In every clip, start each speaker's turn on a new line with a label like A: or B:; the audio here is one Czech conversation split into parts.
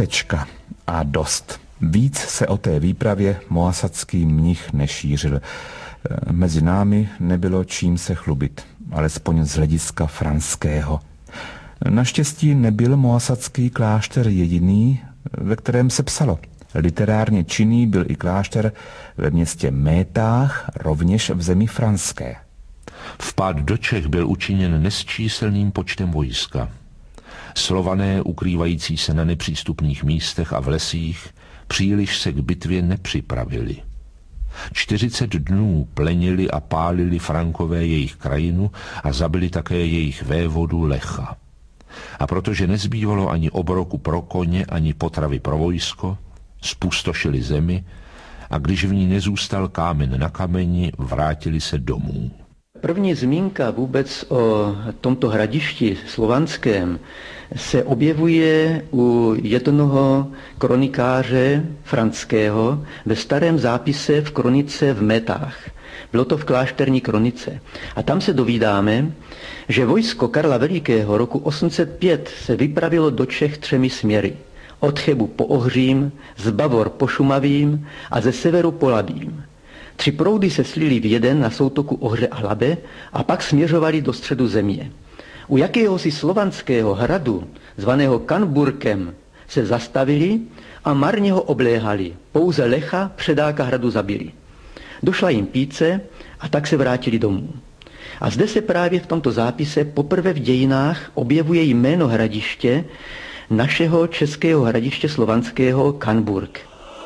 A: Tečka. A dost. Víc se o té výpravě moasadský mnich nešířil. Mezi námi nebylo čím se chlubit, alespoň z hlediska franského. Naštěstí nebyl moasadský klášter jediný, ve kterém se psalo. Literárně činný byl i klášter ve městě Métách, rovněž v zemi franské.
B: Vpád do Čech byl učiněn nesčíselným počtem vojska. Slované, ukrývající se na nepřístupných místech a v lesích, příliš se k bitvě nepřipravili. 40 dnů plenili a pálili Frankové jejich krajinu a zabili také jejich vévodu Lecha. A protože nezbývalo ani obroku pro koně, ani potravy pro vojsko, spustošili zemi a když v ní nezůstal kámen na kameni, vrátili se domů.
C: První zmínka vůbec o tomto hradišti slovanském se objevuje u jednoho kronikáře franského ve starém zápise v kronice v Métách. Bylo to v klášterní kronice. A tam se dovídáme, že vojsko Karla Velikého roku 805 se vypravilo do Čech 3 směry. Od Chebu po Ohřím, z Bavor po Šumavím a ze severu po Labím. 3 proudy se slily v jeden na soutoku Ohře a Labe a pak směřovali do středu země. U jakéhosi slovanského hradu, zvaného Kanburkem, se zastavili a marně ho obléhali. Pouze Lecha, předáka hradu, zabili. Došla jim píce a tak se vrátili domů. A zde se právě v tomto zápise poprvé v dějinách objevuje jméno hradiště, našeho českého hradiště slovanského Kanburk.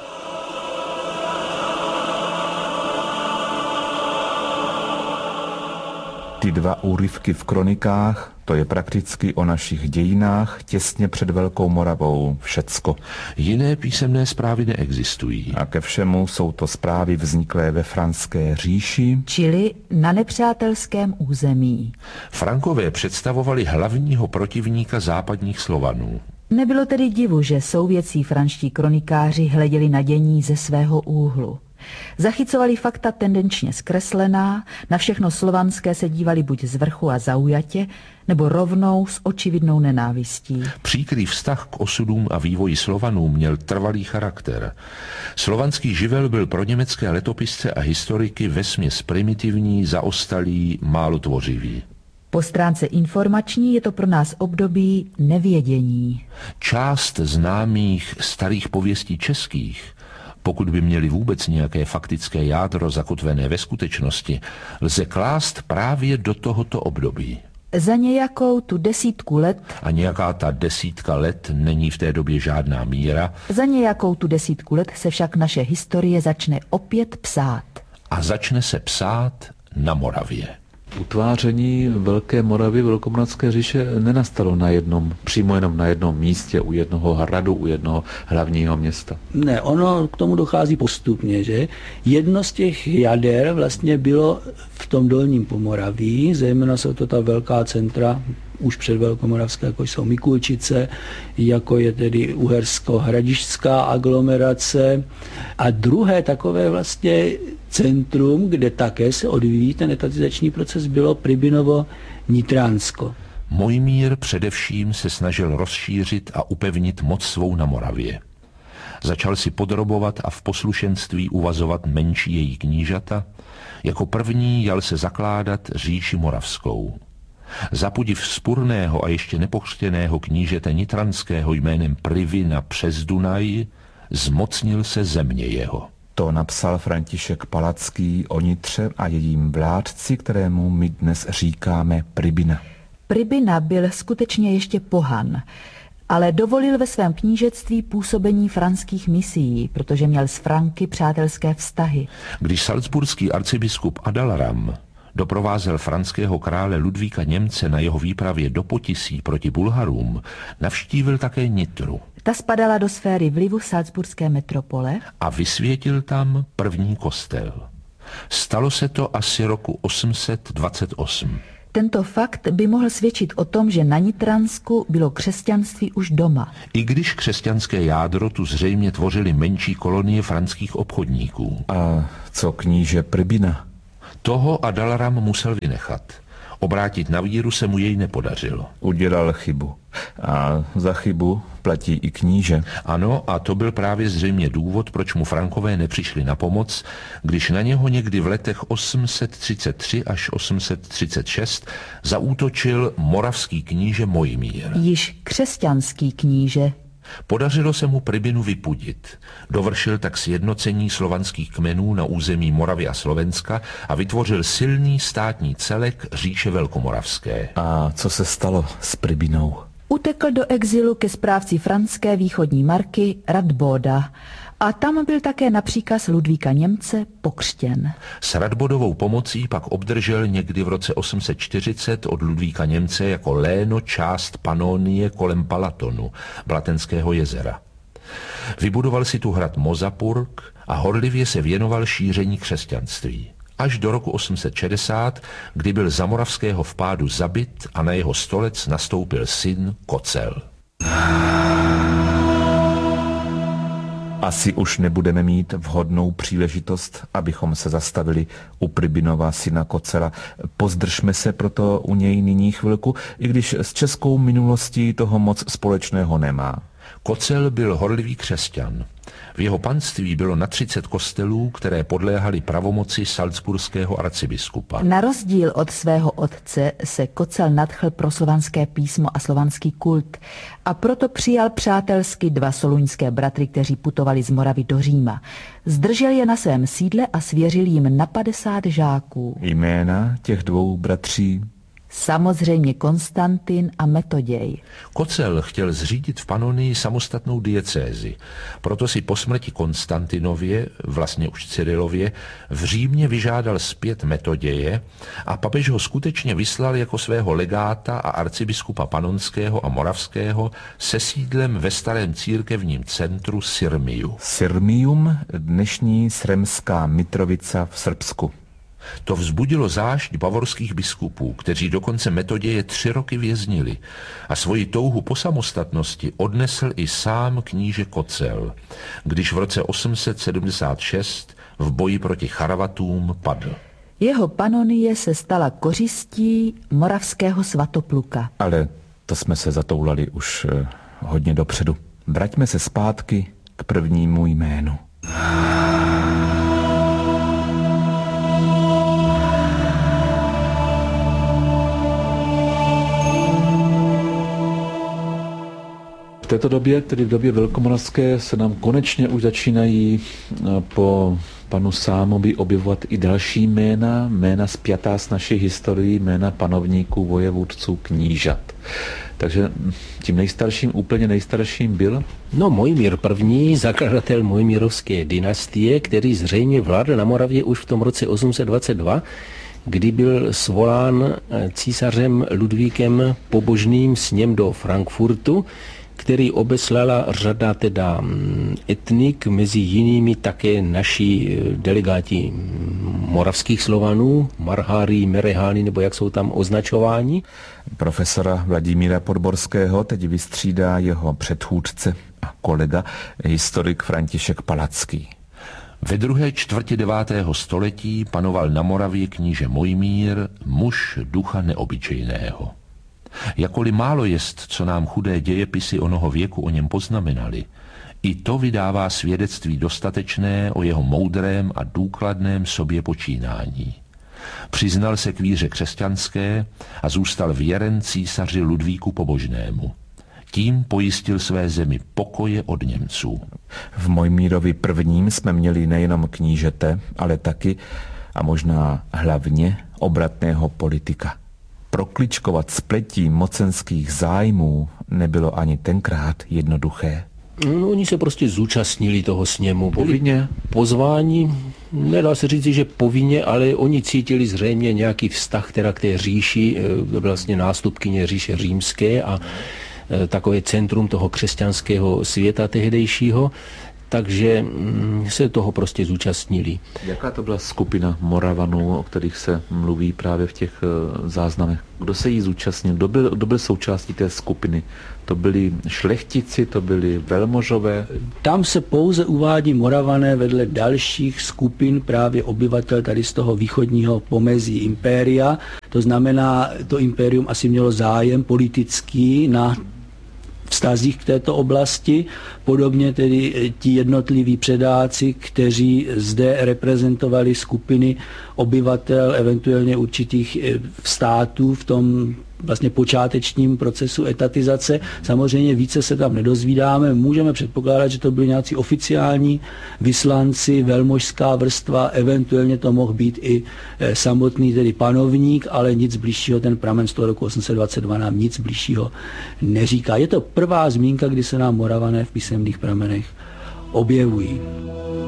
A: Ty 2 úryvky v kronikách, to je prakticky o našich dějinách těsně před Velkou Moravou všecko.
B: Jiné písemné zprávy neexistují.
A: A ke všemu jsou to zprávy vzniklé ve Franské říši,
D: čili na nepřátelském území.
B: Frankové představovali hlavního protivníka západních Slovanů.
D: Nebylo tedy divu, že souvětcí franští kronikáři hleděli na dění ze svého úhlu. Zachycovali fakta tendenčně zkreslená, na všechno slovanské se dívali buď z vrchu a zaujatě, nebo rovnou s očividnou nenávistí.
B: Příkrý vztah k osudům a vývoji Slovanů měl trvalý charakter. Slovanský živel byl pro německé letopisce a historiky vesměs primitivní, zaostalý, málo tvořivý.
D: Po stránce informační je to pro nás období nevědění.
B: Část známých starých pověstí českých, pokud by měli vůbec nějaké faktické jádro zakotvené ve skutečnosti, lze klást právě do tohoto období.
D: Za nějakou tu 10 let,
B: a nějaká ta 10 let není v té době žádná míra,
D: za nějakou tu 10 let se však naše historie začne opět psát.
B: A začne se psát na Moravě.
E: Utváření Velké Moravy, Velkomoravské říše nenastalo přímo jenom na jednom místě, u jednoho hradu, u jednoho hlavního města.
F: Ne, ono k tomu dochází postupně, že? Jedno z těch jader vlastně bylo v tom dolním Pomoraví, zejména jsou to ta velká centra, už před Velkomoravské, jako jsou Mikulčice, jako je tedy uhersko-hradišťská aglomerace. A druhé takové vlastně centrum, kde také se odvíjí ten etatizační proces, bylo Pribinovo-Nitránsko.
B: Mojmír především se snažil rozšířit a upevnit moc svou na Moravě. Začal si podrobovat a v poslušenství uvazovat menší její knížata, jako první jal se zakládat říši moravskou. Za podiv vzpurného a ještě nepokřtěného knížete nitranského jménem Privina přes Dunaj zmocnil se země jeho.
A: To napsal František Palacký o Nitře a jejím vládci, kterému my dnes říkáme Pribina.
D: Pribina byl skutečně ještě pohan, ale dovolil ve svém knížectví působení franských misií, protože měl s Franky přátelské vztahy.
B: Když salcburský arcibiskup Adalaram doprovázel franského krále Ludvíka Němce na jeho výpravě do Potisí proti Bulharům, navštívil také Nitru.
D: Ta spadala do sféry vlivu salcburské metropole
B: a vysvětil tam první kostel. Stalo se to asi roku 828.
D: Tento fakt by mohl svědčit o tom, že na Nitransku bylo křesťanství už doma.
B: I když křesťanské jádro tu zřejmě tvořily menší kolonie franských obchodníků.
A: A co kníže Pribina?
B: Toho Adalaram musel vynechat. Obrátit na víru se mu jej nepodařilo.
A: Udělal chybu. A za chybu platí i kníže.
B: Ano, a to byl právě zřejmě důvod, proč mu Frankové nepřišli na pomoc, když na něho někdy v letech 833 až 836 zaútočil moravský kníže Mojmír.
D: Již křesťanský kníže.
B: Podařilo se mu Pribinu vypudit. Dovršil tak sjednocení slovanských kmenů na území Moravy a Slovenska a vytvořil silný státní celek říše velkomoravské.
A: A co se stalo s Pribinou?
D: Utekl do exilu ke správci franské východní marky Radbóda a tam byl také na příkaz Ludvíka Němce pokřtěn.
B: S Radbodovou pomocí pak obdržel někdy v roce 840 od Ludvíka Němce jako léno část Panonie kolem Palatonu, Blatenského jezera. Vybudoval si tu hrad Mozapurg a horlivě se věnoval šíření křesťanství. Až do roku 860, kdy byl za moravského vpádu zabit a na jeho stolec nastoupil syn Kocel.
A: Asi už nebudeme mít vhodnou příležitost, abychom se zastavili u Pribinova syna Kocela. Pozdržme se proto u něj nyní chvilku, i když s českou minulostí toho moc společného nemá.
B: Kocel byl horlivý křesťan. V jeho panství bylo na 30 kostelů, které podléhaly pravomoci salcburského arcibiskupa.
D: Na rozdíl od svého otce se Kocel nadchl pro slovanské písmo a slovanský kult a proto přijal přátelsky 2 soluňské bratry, kteří putovali z Moravy do Říma. Zdržel je na svém sídle a svěřil jim na 50 žáků.
A: Jména těch 2 bratří?
D: Samozřejmě Konstantin a Metoděj.
B: Kocel chtěl zřídit v Panonii samostatnou diecézi, proto si po smrti Konstantinově, vlastně už Cyrilově, v Římě vyžádal zpět Metoděje a papež ho skutečně vyslal jako svého legáta a arcibiskupa panonského a moravského se sídlem ve starém církevním centru Sirmiu.
A: Sirmium, dnešní Sremská Mitrovica v Srbsku.
B: To vzbudilo zášť bavorských biskupů, kteří dokonce Metoděje 3 roky věznili a svoji touhu po samostatnosti odnesl i sám kníže Kocel, když v roce 876 v boji proti Charavatům padl.
D: Jeho panonie se stala kořistí moravského Svatopluka.
A: Ale to jsme se zatoulali už hodně dopředu. Vraťme se zpátky k prvnímu jménu.
E: V této době, tedy v době velkomoravské, se nám konečně už začínají po panu Sámovi objevovat i další jména spjatá s naší historií, jména panovníků, vojevůdců, knížat. Takže tím nejstarším, úplně nejstarším byl?
G: No, Mojmír I., zakladatel Mojmírovské dynastie, který zřejmě vládl na Moravě už v tom roce 822, kdy byl svolán císařem Ludvíkem pobožným sněm do Frankfurtu, který obeslala řada teda etnik, mezi jinými také naši delegáti moravských Slovanů, Marhári, Mereháni, nebo jak jsou tam označováni.
A: Profesora Vladimíra Podborského teď vystřídá jeho předchůdce a kolega, historik František Palacký.
B: Ve druhé čtvrti 9. století panoval na Moravě kníže Mojmír, muž ducha neobyčejného. Jakkoliv málo jest, co nám chudé dějepisy onoho věku o něm poznamenali, i to vydává svědectví dostatečné o jeho moudrém a důkladném sobě počínání. Přiznal se k víře křesťanské a zůstal věren císaři Ludvíku Pobožnému. Tím pojistil své zemi pokoje od Němců.
A: V Mojmírovi prvním jsme měli nejenom knížete, ale taky a možná hlavně obratného politika. Prokličkovat spletí mocenských zájmů nebylo ani tenkrát jednoduché.
G: No, oni se prostě zúčastnili toho sněmu.
E: Povinně?
G: Pozváni, nedá se říct, že povinně, ale oni cítili zřejmě nějaký vztah teda k té říši, vlastně nástupkyně říše římské a takové centrum toho křesťanského světa tehdejšího. takže se toho prostě zúčastnili.
E: Jaká to byla skupina Moravanů, o kterých se mluví právě v těch záznamech? Kdo se jí zúčastnil? Kdo byl součástí té skupiny? To byli šlechtici, to byli velmožové?
F: Tam se pouze uvádí Moravané vedle dalších skupin právě obyvatel tady z toho východního pomezí impéria. To znamená, to impérium asi mělo zájem politický na vztazích k této oblasti. Podobně tedy ti jednotliví předáci, kteří zde reprezentovali skupiny obyvatel, eventuálně určitých států v tom vlastně počátečním procesu etatizace. Samozřejmě více se tam nedozvídáme. Můžeme předpokládat, že to byli nějací oficiální vyslanci, velmožská vrstva, eventuálně to mohl být i samotný tedy panovník, ale nic bližšího, ten pramen z toho roku 822 nám nic bližšího neříká. Je to prvá zmínka, kdy se nám Moravané v písemných pramenech objevují.